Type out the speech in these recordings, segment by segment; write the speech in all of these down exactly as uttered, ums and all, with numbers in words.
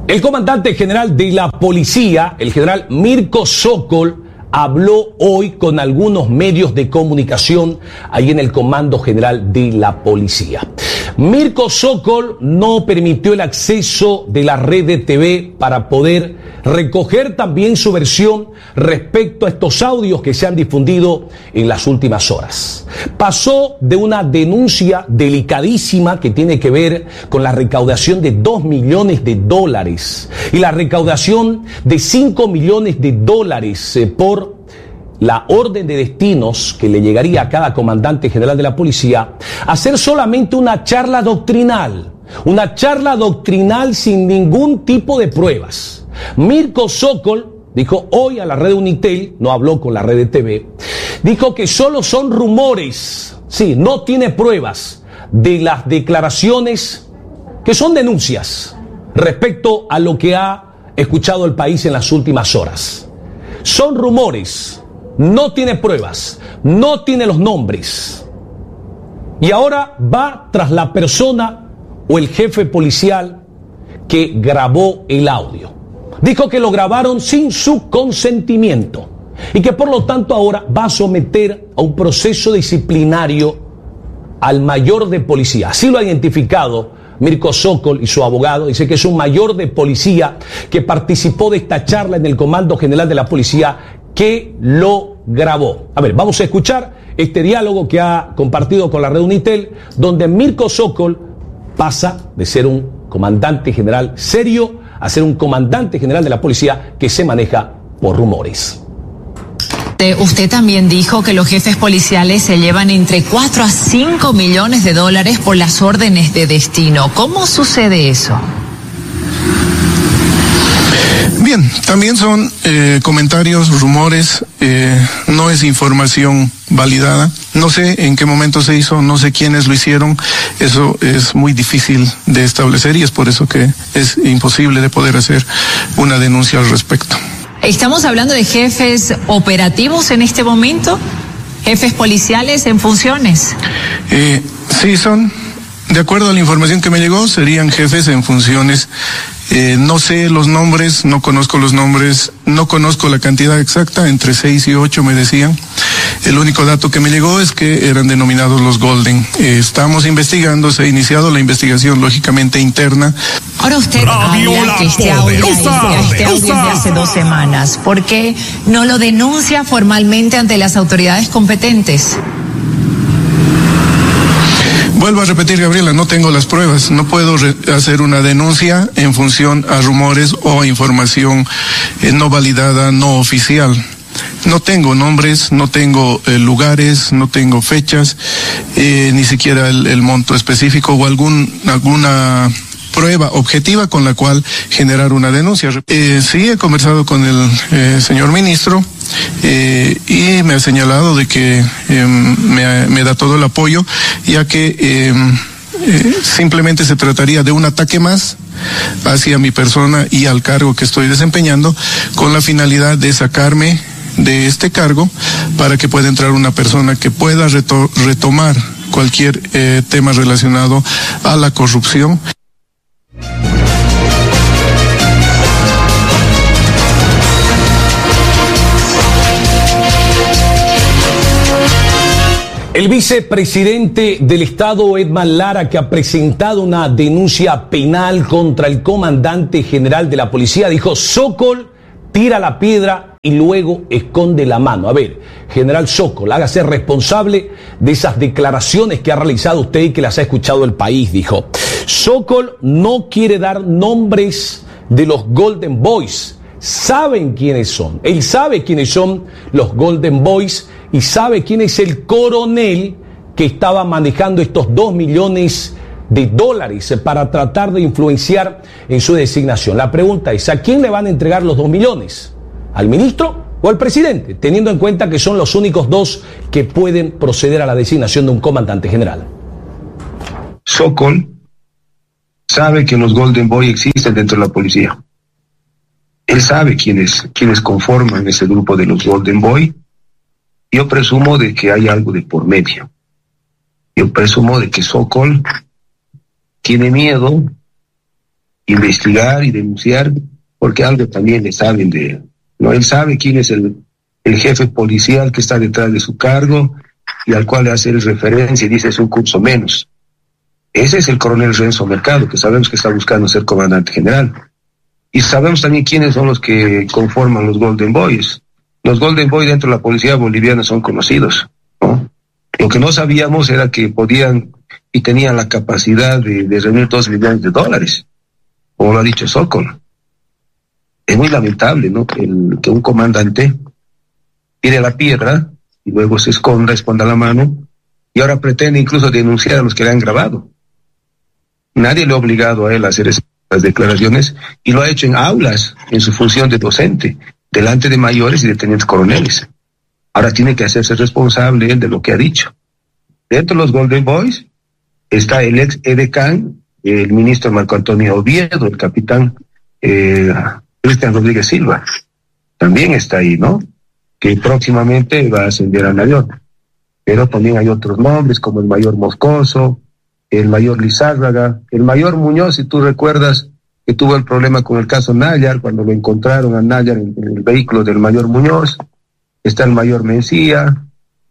El comandante general de la policía, el general Mirko Sokol, habló hoy con algunos medios de comunicación ahí en el Comando General de la Policía. Mirko Sokol no permitió el acceso de la red de T V para poder recoger también su versión respecto a estos audios que se han difundido en las últimas horas. Pasó de una denuncia delicadísima que tiene que ver con la recaudación de dos millones de dólares y la recaudación de cinco millones de dólares eh, por la orden de destinos que le llegaría a cada comandante general de la policía, a ser solamente una charla doctrinal, una charla doctrinal sin ningún tipo de pruebas. Mirko Sokol dijo hoy a la red Unitel, no habló con la red de T V, dijo que solo son rumores, sí, no tiene pruebas de las declaraciones que son denuncias respecto a lo que ha escuchado el país en las últimas horas. Son rumores. No tiene pruebas, no tiene los nombres. Y ahora va tras la persona o el jefe policial que grabó el audio. Dijo que lo grabaron sin su consentimiento y que por lo tanto ahora va a someter a un proceso disciplinario al mayor de policía. Así lo ha identificado Mirko Sokol y su abogado. Dice que es un mayor de policía que participó de esta charla en el Comando General de la Policía, que lo grabó. A ver, vamos a escuchar este diálogo que ha compartido con la red Unitel, donde Mirko Sokol pasa de ser un comandante general serio a ser un comandante general de la policía que se maneja por rumores. Usted también dijo que los jefes policiales se llevan entre cuatro a cinco millones de dólares por las órdenes de destino. ¿Cómo sucede eso? Bien, también son eh, comentarios, rumores, eh, no es información validada. No sé en qué momento se hizo, no sé quiénes lo hicieron. Eso es muy difícil de establecer y es por eso que es imposible de poder hacer una denuncia al respecto. ¿Estamos hablando de jefes operativos en este momento? ¿Jefes policiales en funciones? Eh, sí, son, de acuerdo a la información que me llegó, serían jefes en funciones. Eh, no sé los nombres, no conozco los nombres, no conozco la cantidad exacta, entre seis y ocho me decían. El único dato que me llegó es que eran denominados los Golden. Eh, estamos investigando, se ha iniciado la investigación lógicamente interna. Ahora usted habla que este audio, este audio es de hace dos semanas. ¿Por qué no lo denuncia formalmente ante las autoridades competentes? Vuelvo a repetir, Gabriela, no tengo las pruebas, no puedo hacer una denuncia en función a rumores o a información eh, no validada, no oficial. No tengo nombres, no tengo eh, lugares, no tengo fechas, eh, ni siquiera el, el monto específico o algún alguna prueba objetiva con la cual generar una denuncia. Eh, sí, he conversado con el eh, señor ministro eh, y me ha señalado de que eh, me, me da todo el apoyo, ya que eh, eh, simplemente se trataría de un ataque más hacia mi persona y al cargo que estoy desempeñando, con la finalidad de sacarme de este cargo para que pueda entrar una persona que pueda reto, retomar cualquier eh, tema relacionado a la corrupción. El vicepresidente del Estado, Edman Lara, que ha presentado una denuncia penal contra el comandante general de la policía, dijo: Sokol tira la piedra y luego esconde la mano. A ver, general Sokol, hágase responsable de esas declaraciones que ha realizado usted y que las ha escuchado el país, dijo. Sokol no quiere dar nombres de los Golden Boys. Saben quiénes son. Él sabe quiénes son los Golden Boys y sabe quién es el coronel que estaba manejando estos dos millones de dólares para tratar de influenciar en su designación. La pregunta es, ¿a quién le van a entregar los dos millones? ¿Al ministro o al presidente? Teniendo en cuenta que son los únicos dos que pueden proceder a la designación de un comandante general. Sokol sabe que los Golden Boy existen dentro de la policía. Él sabe quiénes, quiénes conforman ese grupo de los Golden Boy. Yo presumo de que hay algo de por medio. Yo presumo de que Sokol tiene miedo investigar y denunciar, porque algo también le saben de él, ¿no? Él sabe quién es el, el jefe policial que está detrás de su cargo y al cual le hace el referencia y dice es un curso menos. Ese es el coronel Renzo Mercado, que sabemos que está buscando ser comandante general. Y sabemos también quiénes son los que conforman los Golden Boys. Los Golden Boys dentro de la policía boliviana son conocidos, ¿no? Lo que no sabíamos era que podían y tenían la capacidad de, de reunir dos millones de dólares, como lo ha dicho Sokol. Es muy lamentable, ¿no? Que, el, que un comandante tire la piedra y luego se esconda, esconda la mano, y ahora pretende incluso denunciar a los que le han grabado. Nadie le ha obligado a él a hacer esas declaraciones y lo ha hecho en aulas, en su función de docente, delante de mayores y de tenientes coroneles. Ahora tiene que hacerse responsable él de lo que ha dicho. Dentro de los Golden Boys está el ex edecán, el ministro Marco Antonio Oviedo, el capitán eh, Cristian Rodríguez Silva. También está ahí, ¿no? Que próximamente va a ascender a mayor. Pero también hay otros nombres como el mayor Moscoso, el mayor Lizárraga, el mayor Muñoz, si tú recuerdas que tuvo el problema con el caso Nayar, cuando lo encontraron a Nayar en, en el vehículo del mayor Muñoz. Está el mayor Mencía,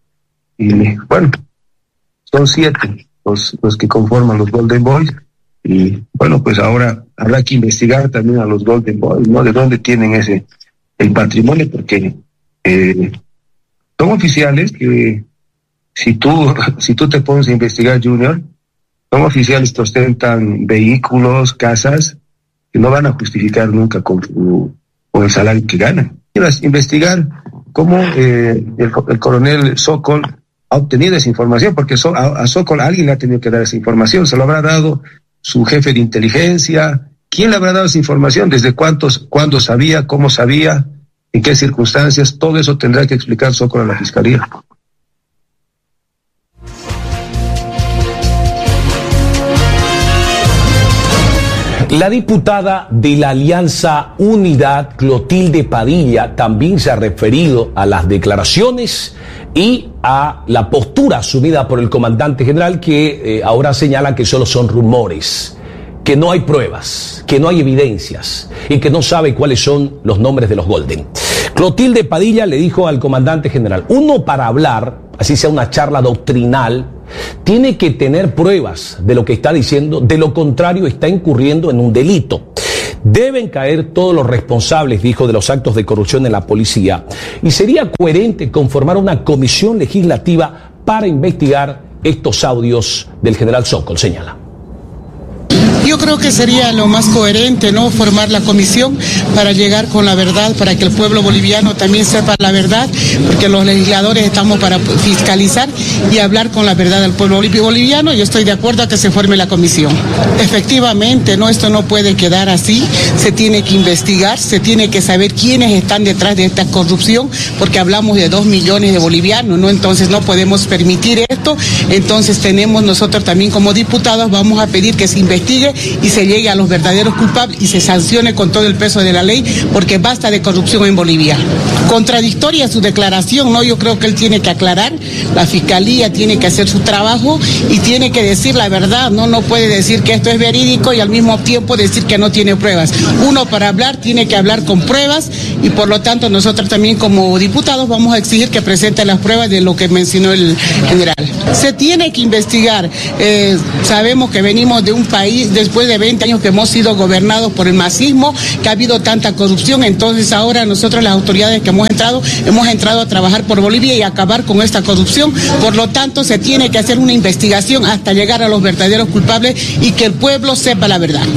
y bueno, son siete los, los que conforman los Golden Boys, y bueno, pues ahora habrá que investigar también a los Golden Boys, ¿no? De dónde tienen ese, el patrimonio, porque eh, son oficiales que si tú, si tú te pones a investigar, Junior, son oficiales que ostentan vehículos, casas, que no van a justificar nunca con, con el salario que ganan. Quieras investigar cómo eh, el, el coronel Sokol ha obtenido esa información, porque so, a, a Sokol alguien le ha tenido que dar esa información. Se lo habrá dado su jefe de inteligencia. ¿Quién le habrá dado esa información? ¿Desde cuántos, cuándo sabía, cómo sabía, en qué circunstancias? Todo eso tendrá que explicar Sokol a la fiscalía. La diputada de la Alianza Unidad, Clotilde Padilla, también se ha referido a las declaraciones y a la postura asumida por el comandante general, que eh, ahora señala que solo son rumores, que no hay pruebas, que no hay evidencias y que no sabe cuáles son los nombres de los Golden. Clotilde Padilla le dijo al comandante general: uno, para hablar, así sea una charla doctrinal, tiene que tener pruebas de lo que está diciendo, de lo contrario está incurriendo en un delito. Deben caer todos los responsables, dijo, de los actos de corrupción en la policía, y sería coherente conformar una comisión legislativa para investigar estos audios del general Sokol, señala. Yo creo que sería lo más coherente, ¿no?, formar la comisión para llegar con la verdad, para que el pueblo boliviano también sepa la verdad, porque los legisladores estamos para fiscalizar y hablar con la verdad del pueblo boliviano. Yo estoy de acuerdo a que se forme la comisión. Efectivamente, no, esto no puede quedar así, se tiene que investigar, se tiene que saber quiénes están detrás de esta corrupción, porque hablamos de dos millones de bolivianos, ¿no? Entonces no podemos permitir esto. Entonces tenemos nosotros también como diputados, vamos a pedir que se investigue y se llegue a los verdaderos culpables y se sancione con todo el peso de la ley, porque basta de corrupción en Bolivia. Contradictoria su declaración, ¿no? Yo creo que él tiene que aclarar, la fiscalía tiene que hacer su trabajo y tiene que decir la verdad, ¿no? No puede decir que esto es verídico y al mismo tiempo decir que no tiene pruebas. Uno, para hablar tiene que hablar con pruebas, y por lo tanto nosotros también como diputados vamos a exigir que presente las pruebas de lo que mencionó el general. Se tiene que investigar. Eh, sabemos que venimos de un país, después de veinte años que hemos sido gobernados por el masismo, que ha habido tanta corrupción. Entonces ahora nosotros, las autoridades que hemos entrado, hemos entrado a trabajar por Bolivia y acabar con esta corrupción. Por lo tanto, se tiene que hacer una investigación hasta llegar a los verdaderos culpables y que el pueblo sepa la verdad.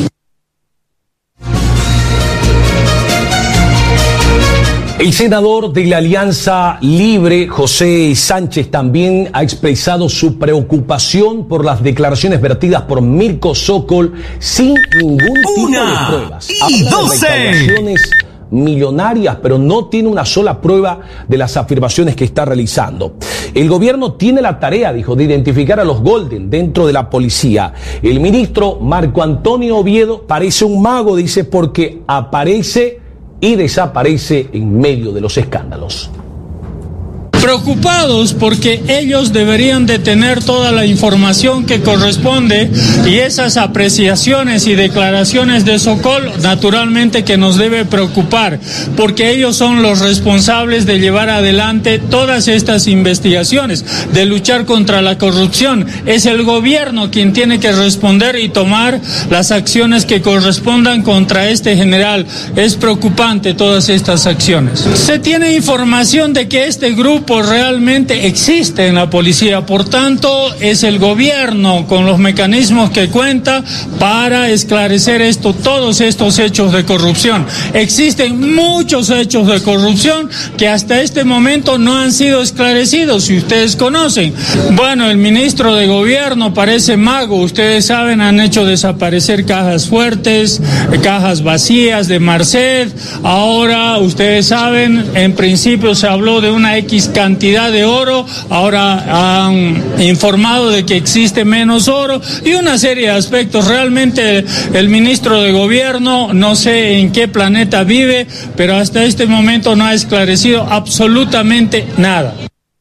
El senador de la Alianza Libre, José Sánchez, también ha expresado su preocupación por las declaraciones vertidas por Mirko Sokol sin ningún tipo Una de pruebas. Y Habla doce. de recaudaciones millonarias, pero no tiene una sola prueba de las afirmaciones que está realizando. El gobierno tiene la tarea, dijo, de identificar a los Golden dentro de la policía. El ministro Marco Antonio Oviedo parece un mago, dice, porque aparece y desaparece en medio de los escándalos. preocupados porque ellos deberían de tener toda la información que corresponde, y esas apreciaciones y declaraciones de Sokol naturalmente que nos debe preocupar, porque ellos son los responsables de llevar adelante todas estas investigaciones, de luchar contra la corrupción. Es el gobierno quien tiene que responder y tomar las acciones que correspondan contra este general. Es preocupante todas estas acciones. Se tiene información de que este grupo realmente existe en la policía, por tanto es el gobierno con los mecanismos que cuenta para esclarecer esto, todos estos hechos de corrupción. Existen muchos hechos de corrupción que hasta este momento no han sido esclarecidos, si ustedes conocen. Bueno, el ministro de gobierno parece mago, ustedes saben, han hecho desaparecer cajas fuertes, cajas vacías de Marcet. Ahora ustedes saben, en principio se habló de una X cantidad de oro, ahora han informado de que existe menos oro y una serie de aspectos. Realmente el ministro de gobierno no sé en qué planeta vive, pero hasta este momento no ha esclarecido absolutamente nada.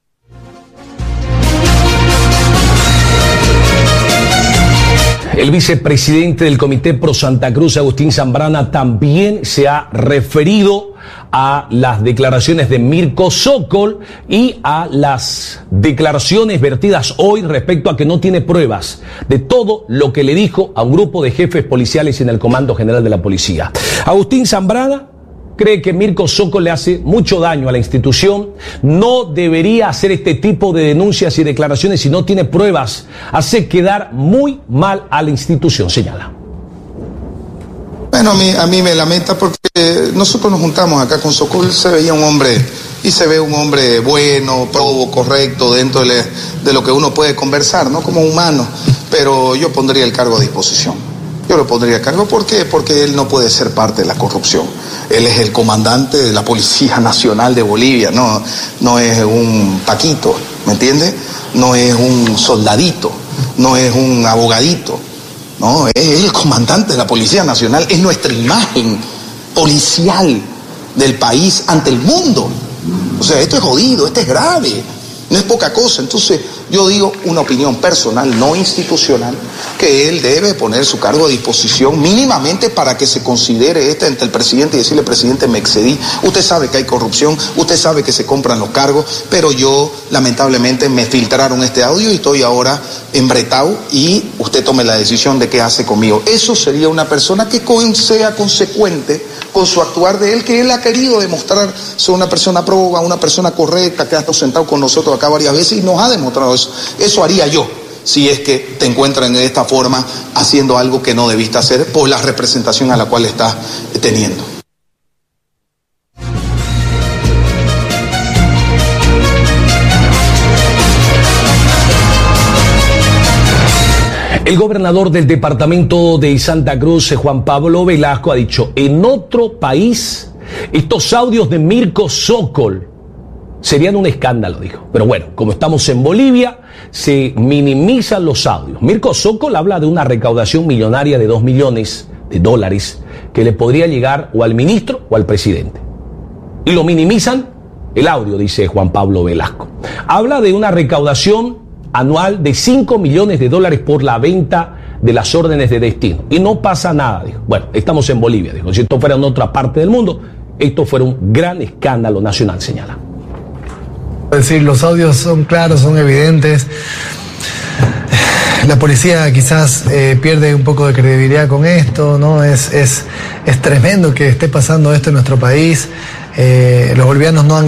El vicepresidente del Comité Pro Santa Cruz, Agustín Zambrana, también se ha referido a las declaraciones de Mirko Sokol y a las declaraciones vertidas hoy respecto a que no tiene pruebas de todo lo que le dijo a un grupo de jefes policiales en el Comando General de la Policía. Agustín Zambrana cree que Mirko Sokol le hace mucho daño a la institución, no debería hacer este tipo de denuncias y declaraciones si no tiene pruebas, hace quedar muy mal a la institución, señala. Bueno, a mí, a mí me lamenta porque nosotros nos juntamos acá con Sokol, se veía un hombre, y se ve un hombre bueno, probo, correcto, dentro de, de lo que uno puede conversar, ¿no? Como humano, pero yo pondría el cargo a disposición. Yo lo pondría a cargo, ¿por qué? Porque él no puede ser parte de la corrupción. Él es el comandante de la Policía Nacional de Bolivia, no, no es un paquito, ¿me entiende? No es un soldadito, no es un abogadito, no, es el comandante de la Policía Nacional, es nuestra imagen policial del país ante el mundo. O sea, esto es jodido, esto es grave, no es poca cosa. Entonces, yo digo una opinión personal, no institucional, que él debe poner su cargo a disposición mínimamente para que se considere este ante el presidente y decirle: presidente, me excedí, usted sabe que hay corrupción, usted sabe que se compran los cargos, pero yo lamentablemente me filtraron este audio y estoy ahora embretado y usted tome la decisión de qué hace conmigo. Eso sería una persona que sea consecuente con su actuar de él, que él ha querido demostrar ser una persona prófuga, una persona correcta, que ha estado sentado con nosotros acá varias veces y nos ha demostrado eso. Eso haría yo, si es que te encuentran de esta forma haciendo algo que no debiste hacer por la representación a la cual estás teniendo. El gobernador del departamento de Santa Cruz, Juan Pablo Velasco, ha dicho: en otro país, estos audios de Mirko Sokol serían un escándalo, dijo. Pero bueno, como estamos en Bolivia, se minimizan los audios. Mirko Sokol habla de una recaudación millonaria de dos millones de dólares que le podría llegar o al ministro o al presidente. Y lo minimizan el audio, dice Juan Pablo Velasco. Habla de una recaudación anual de cinco millones de dólares por la venta de las órdenes de destino. Y no pasa nada, dijo. Bueno, estamos en Bolivia, dijo. Si esto fuera en otra parte del mundo, esto fuera un gran escándalo nacional, señala. Es decir, los audios son claros, son evidentes. La policía quizás eh, pierde un poco de credibilidad con esto, ¿no? Es, es, es tremendo que esté pasando esto en nuestro país. Eh, los bolivianos no han